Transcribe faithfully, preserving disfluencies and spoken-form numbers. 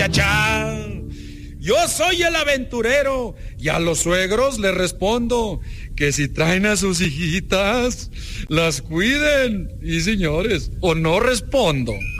cha-cha. Yo soy el aventurero y a los suegros les respondo que si traen a sus hijitas, las cuiden. Y señores, o no respondo.